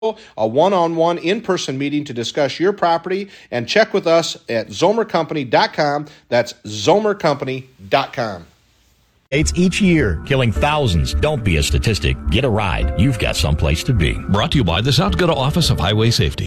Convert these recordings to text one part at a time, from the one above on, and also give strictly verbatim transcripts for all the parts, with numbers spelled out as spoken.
a one-on-one in-person meeting to discuss your property, and check with us at zomer company dot com. That's zomer company dot com. It's each year, killing thousands. Don't be a statistic. Get a ride. You've got someplace to be. Brought to you by the South Dakota Office of Highway Safety.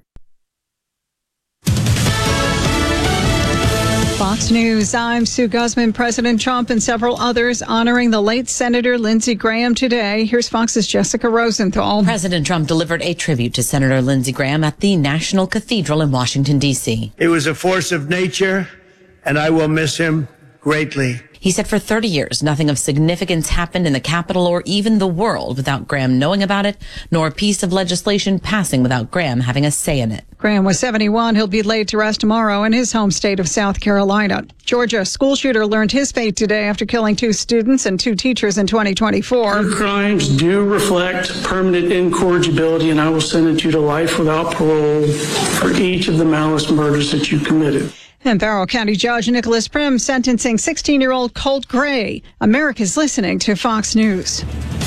Fox News, I'm Sue Guzman. President Trump and several others honoring the late Senator Lindsey Graham today. Here's Fox's Jessica Rosenthal. President Trump delivered a tribute to Senator Lindsey Graham at the National Cathedral in Washington, D C. He was a force of nature, and I will miss him greatly. He said for thirty years, nothing of significance happened in the Capitol or even the world without Graham knowing about it, nor a piece of legislation passing without Graham having a say in it. Graham was seventy-one. He'll be laid to rest tomorrow in his home state of South Carolina. Georgia school shooter learned his fate today after killing two students and two teachers in twenty twenty-four. Your crimes do reflect permanent incorrigibility, and I will sentence you to life without parole for each of the malice murders that you committed. And Barrow County Judge Nicholas Prim sentencing sixteen-year-old Colt Gray. America's listening to Fox News.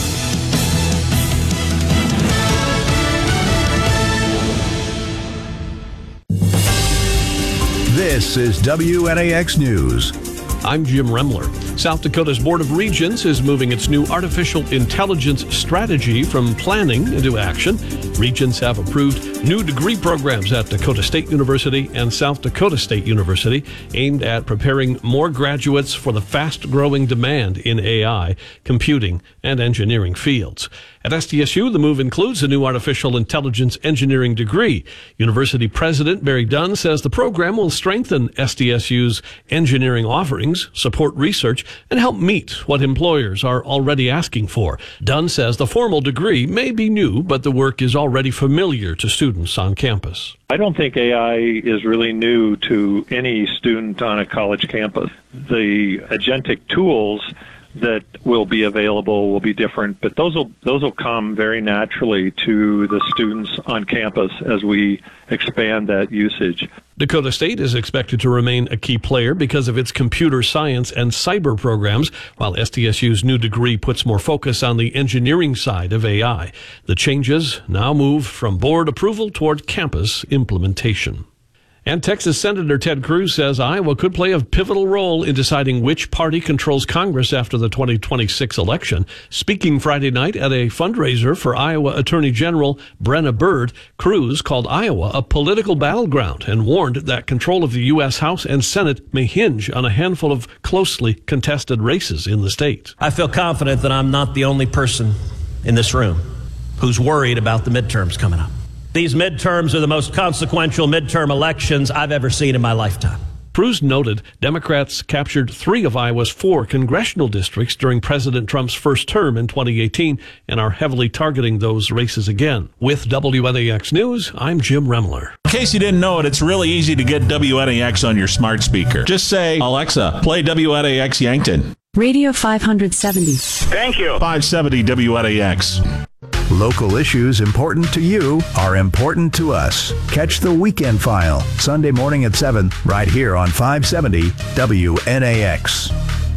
This is W N A X News. I'm Jim Remler. South Dakota's Board of Regents is moving its new artificial intelligence strategy from planning into action. Regents have approved new degree programs at Dakota State University and South Dakota State University aimed at preparing more graduates for the fast-growing demand in A I, computing, and engineering fields. At S D S U, the move includes a new artificial intelligence engineering degree. University President Barry Dunn says the program will strengthen S D S U's engineering offerings, support research, and help meet what employers are already asking for. Dunn says the formal degree may be new, but the work is already familiar to students on campus. I don't think A I is really new to any student on a college campus. The agentic tools that will be available will be different, but those will those will come very naturally to the students on campus as we expand that usage. Dakota State is expected to remain a key player because of its computer science and cyber programs, while S D S U's new degree puts more focus on the engineering side of A I. The changes now move from board approval toward campus implementation. And Texas Senator Ted Cruz says Iowa could play a pivotal role in deciding which party controls Congress after the twenty twenty-six election. Speaking Friday night at a fundraiser for Iowa Attorney General Brenna Bird, Cruz called Iowa a political battleground and warned that control of the U S House and Senate may hinge on a handful of closely contested races in the state. I feel confident that I'm not the only person in this room who's worried about the midterms coming up. These midterms are the most consequential midterm elections I've ever seen in my lifetime. Cruz noted Democrats captured three of Iowa's four congressional districts during President Trump's first term in twenty eighteen and are heavily targeting those races again. With W N A X News, I'm Jim Remler. In case you didn't know it, it's really easy to get W N A X on your smart speaker. Just say, Alexa, play W N A X Yankton. Radio five seventy. Thank you. five seventy W N A X. Local issues important to you are important to us. Catch the Weekend File, Sunday morning at seven, right here on five seventy W N A X.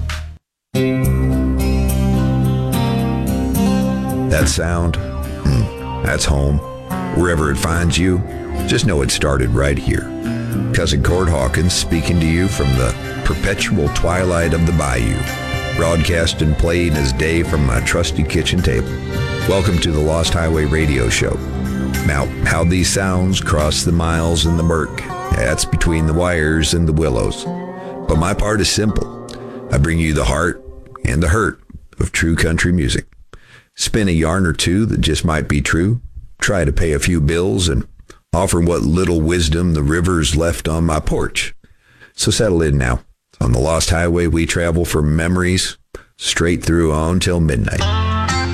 That sound, mm, that's home. Wherever it finds you, just know it started right here. Cousin Cord Hawkins speaking to you from the perpetual twilight of the bayou, broadcast and playing his day from my trusty kitchen table. Welcome to the Lost Highway Radio Show. Now, how these sounds cross the miles and the murk, that's between the wires and the willows. But my part is simple. I bring you the heart and the hurt of true country music. Spin a yarn or two that just might be true. Try to pay a few bills and offer what little wisdom the river's left on my porch. So settle in now. On the Lost Highway, we travel from memories straight through on till midnight.